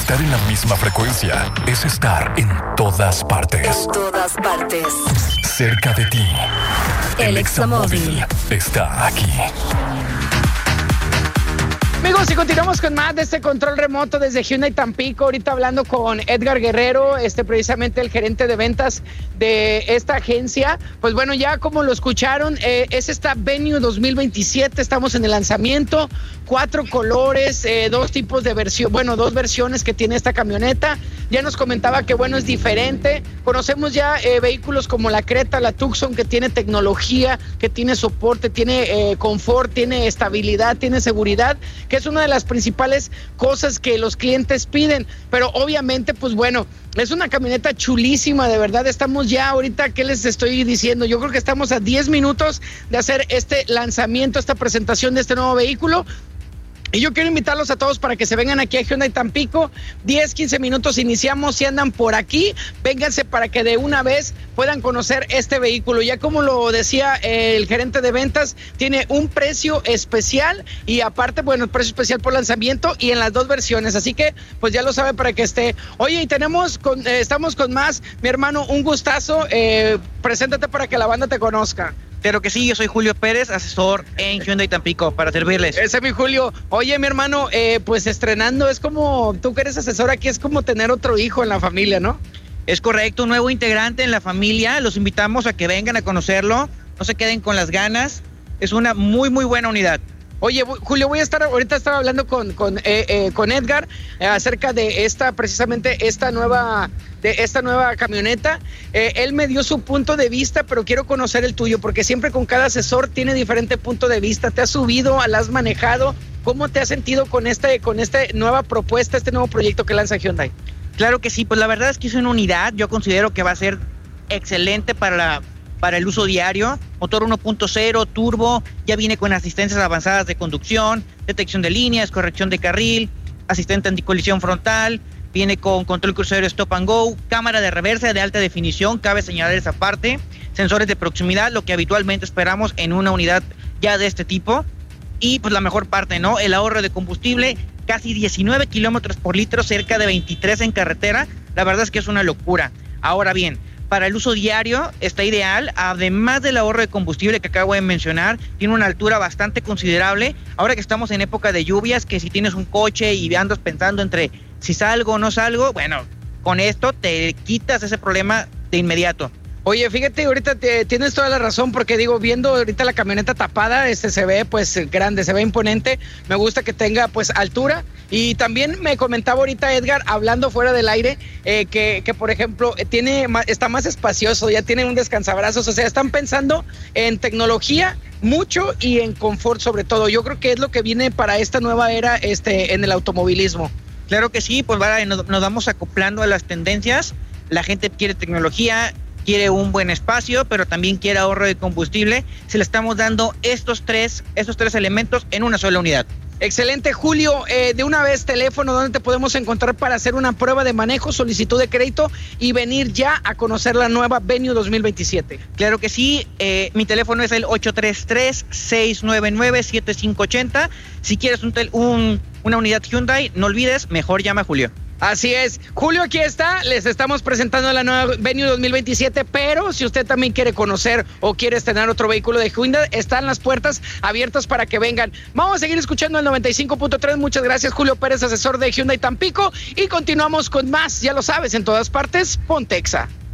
Estar en la misma frecuencia es estar en todas partes. En todas partes. Cerca de ti. El Examóvil está aquí. Amigos, y continuamos con más de este control remoto desde Hyundai Tampico. Ahorita hablando con Edgar Guerrero, precisamente el gerente de ventas de esta agencia. Pues bueno, ya como lo escucharon, es esta Venue 2027. Estamos en el lanzamiento. 4 colores, 2 tipos de versión, bueno, 2 versiones que tiene esta camioneta. Ya nos comentaba que bueno, es diferente. Conocemos ya vehículos como la Creta, la Tucson, que tiene tecnología, que tiene soporte, tiene confort, tiene estabilidad, tiene seguridad, que es una de las principales cosas que los clientes piden. Pero obviamente, pues bueno, es una camioneta chulísima, de verdad. Estamos ya ahorita, ¿qué les estoy diciendo? Yo creo que estamos a 10 minutos de hacer este lanzamiento, esta presentación de este nuevo vehículo. Y yo quiero invitarlos a todos para que se vengan aquí a Hyundai Tampico. 10, 15 minutos iniciamos. Si andan por aquí, vénganse para que de una vez puedan conocer este vehículo. Ya como lo decía el gerente de ventas, tiene un precio especial y aparte, bueno, el precio especial por lanzamiento y en las 2 versiones. Así que, pues ya lo sabe para que esté. Oye, y estamos con más. Mi hermano, un gustazo. Preséntate para que la banda te conozca. Claro que sí, yo soy Julio Pérez, asesor en Hyundai Tampico, para servirles. Ese es mi Julio. Oye, mi hermano, pues estrenando, es como, tú que eres asesor aquí, es como tener otro hijo en la familia, ¿no? Es correcto, un nuevo integrante en la familia, los invitamos a que vengan a conocerlo, no se queden con las ganas, es una muy, muy buena unidad. Oye, Julio, ahorita estaba hablando con Edgar acerca de precisamente esta nueva camioneta. Él me dio su punto de vista, pero quiero conocer el tuyo, porque siempre con cada asesor tiene diferente punto de vista. ¿Te has subido, la has manejado? ¿Cómo te has sentido con esta nueva propuesta, este nuevo proyecto que lanza Hyundai? Claro que sí, pues la verdad es que es una unidad, yo considero que va a ser excelente para el uso diario. Motor 1.0, turbo, ya viene con asistencias avanzadas de conducción, detección de líneas, corrección de carril, asistente anticolisión frontal, viene con control crucero stop and go, cámara de reversa de alta definición, cabe señalar esa parte, sensores de proximidad, lo que habitualmente esperamos en una unidad ya de este tipo. Y pues la mejor parte, ¿no? El ahorro de combustible, casi 19 kilómetros por litro, cerca de 23 en carretera. La verdad es que es una locura. Ahora bien, para el uso diario está ideal, además del ahorro de combustible que acabo de mencionar, tiene una altura bastante considerable. Ahora que estamos en época de lluvias, que si tienes un coche y andas pensando entre si salgo o no salgo, bueno, con esto te quitas ese problema de inmediato. Oye, fíjate, ahorita tienes toda la razón, porque digo, viendo ahorita la camioneta tapada, se ve pues grande, se ve imponente. Me gusta que tenga pues altura. Y también me comentaba ahorita Edgar, hablando fuera del aire, que por ejemplo está más espacioso, ya tiene un descansabrazos. O sea, están pensando en tecnología mucho y en confort sobre todo. Yo creo que es lo que viene para esta nueva era en el automovilismo. Claro que sí, pues nos vamos acoplando a las tendencias. La gente quiere tecnología, quiere un buen espacio, pero también quiere ahorro de combustible. Se le estamos dando estos tres elementos en una sola unidad. Excelente, Julio. De una vez, teléfono, ¿dónde te podemos encontrar para hacer una prueba de manejo, solicitud de crédito y venir ya a conocer la nueva Venue 2027? Claro que sí. Mi teléfono es el 833-699-7580. Si quieres una unidad Hyundai, no olvides, mejor llama a Julio. Así es. Julio, aquí está. Les estamos presentando la nueva Venue 2027, pero si usted también quiere conocer o quiere estrenar otro vehículo de Hyundai, están las puertas abiertas para que vengan. Vamos a seguir escuchando el 95.3. Muchas gracias, Julio Pérez, asesor de Hyundai Tampico, y continuamos con más. Ya lo sabes, en todas partes, Pontexa.